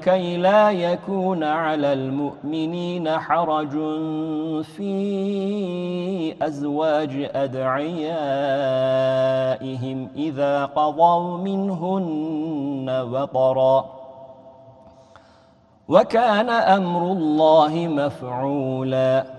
لكي لا يكون على المؤمنين حرج في أزواج أدعيائهم إذا قضوا منهن وطرا وكان أمر الله مفعولا